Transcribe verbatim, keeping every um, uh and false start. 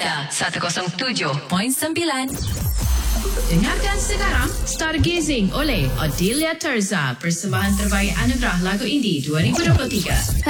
Warta seratus tujuh perpuluhan sembilan. Dengarkan sekarang Stargazing oleh Odelia Terza, persembahan terbaik anugerah lagu indie dua ribu dua puluh tiga.